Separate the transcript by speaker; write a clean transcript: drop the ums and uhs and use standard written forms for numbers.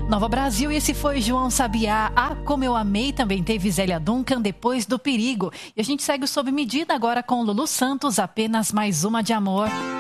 Speaker 1: Nova Brasil, e esse foi João Sabiá. Ah, como eu amei, também teve Zélia Duncan, Depois do Perigo. E a gente segue o Sob Medida agora com Lulu Santos, Apenas Mais Uma de Amor.